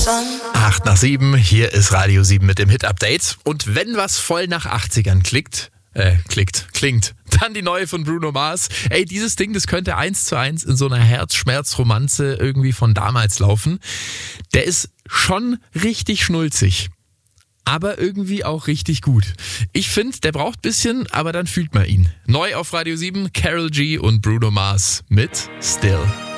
8 nach 7, hier ist Radio 7 mit dem Hit-Update. Und wenn was voll nach 80ern klingt, dann die neue von Bruno Mars. Ey, dieses Ding, das könnte 1:1 in so einer Herzschmerzromanze irgendwie von damals laufen. Der ist schon richtig schnulzig, aber irgendwie auch richtig gut. Ich finde, der braucht ein bisschen, aber dann fühlt man ihn. Neu auf Radio 7, Karol G und Bruno Mars mit Still.